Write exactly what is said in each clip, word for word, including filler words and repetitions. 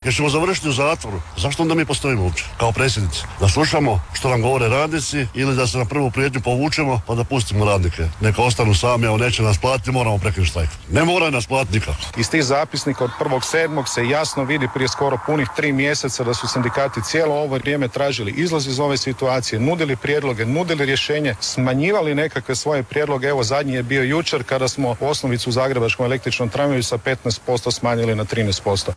jer ćemo završiti u zatvoru. Zašto onda mi postojimo uopće kao predsjednici? Da slušamo što nam govore radnici ili da se na prvu prijetnju povučemo pa da pustimo radnike. Neka ostanu sami, evo neće nas platiti, moramo prekinuti štrajk. Ne mora nas platiti nikako. Iz tih zapisnika od prvog sedmog se jasno vidi prije skoro punih tri mjeseca da su sindikati cijelo ovo vrijeme tražili izlaz iz ove situacije, nudili prijedloge, nudili rješenje, smanjivali nekakve svoje prijedloge. Evo zadnji je bio jučer kada smo osnovicu u zagrebačkom električnom tramvaju sa petnaest posto smanjili na trinaest posto.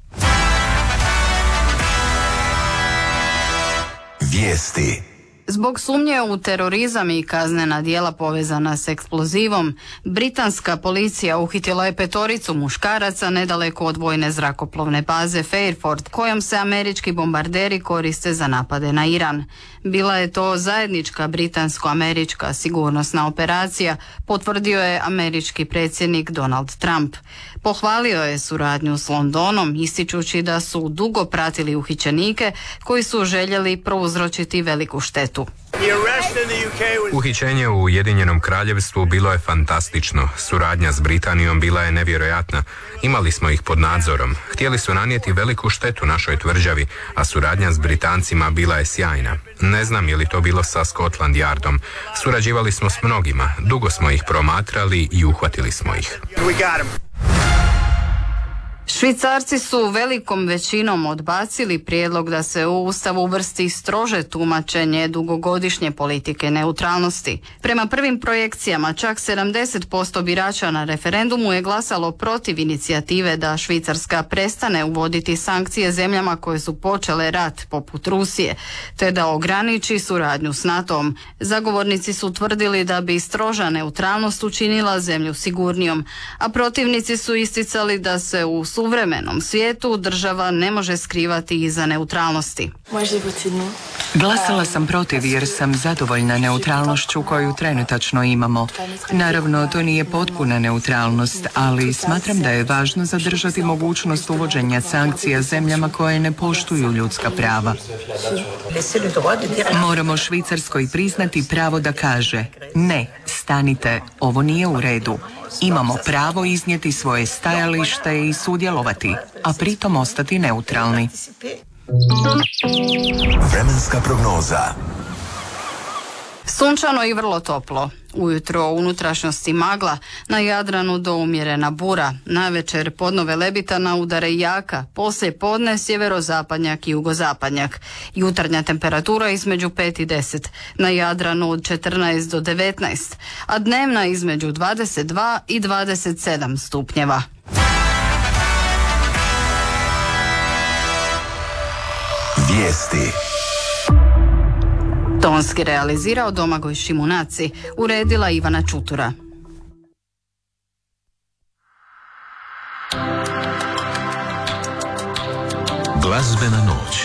Vijesti. Zbog sumnje u terorizam i kaznena djela povezana s eksplozivom, britanska policija uhitila je petoricu muškaraca nedaleko od vojne zrakoplovne baze Fairford, kojom se američki bombarderi koriste za napade na Iran. Bila je to zajednička britansko-američka sigurnosna operacija, potvrdio je američki predsjednik Donald Trump. Pohvalio je suradnju s Londonom, ističući da su dugo pratili uhićenike koji su željeli prouzročiti veliku štetu. Uhićenje u Ujedinjenom Kraljevstvu bilo je fantastično. Suradnja s Britanijom bila je nevjerojatna. Imali smo ih pod nadzorom. Htjeli su nanijeti veliku štetu našoj tvrđavi, a suradnja s Britancima bila je sjajna. Ne znam je li to bilo sa Scotland Yardom. Surađivali smo s mnogima, dugo smo ih promatrali i uhvatili smo ih. Švicarci su velikom većinom odbacili prijedlog da se u Ustav uvrsti strože tumačenje dugogodišnje politike neutralnosti. Prema prvim projekcijama čak sedamdeset posto birača na referendumu je glasalo protiv inicijative da Švicarska prestane uvoditi sankcije zemljama koje su počele rat poput Rusije, te da ograniči suradnju s NATO-om. Zagovornici su tvrdili da bi stroža neutralnost učinila zemlju sigurnijom, a protivnici su isticali da se u suvremenom svijetu država ne može skrivati iza neutralnosti. Glasala sam protiv jer sam zadovoljna neutralnošću koju trenutačno imamo. Naravno, to nije potpuna neutralnost, ali smatram da je važno zadržati mogućnost uvođenja sankcija zemljama koje ne poštuju ljudska prava. Moramo Švicarskoj priznati pravo da kaže: ne, stanite, ovo nije u redu. Imamo pravo iznijeti svoje stajalište i sudjelovati, a pritom ostati neutralni. Vremenska prognoza. Sunčano i vrlo toplo. Ujutro u unutrašnjosti magla, na Jadranu do umjerena bura, navečer podnove lebitana udare jaka, poslije podne sjeverozapadnjak i jugozapadnjak. Jutarnja temperatura između pet i deset, na Jadranu od četrnaest do devetnaest, a dnevna između dvadeset dva i dvadeset sedam stupnjeva. Vijesti. Tonski realizirao Domagoj Šimunaci, uredila Ivana Čutura. Glazbena noć.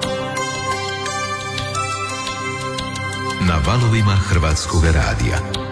Na valovima Hrvatskog radija.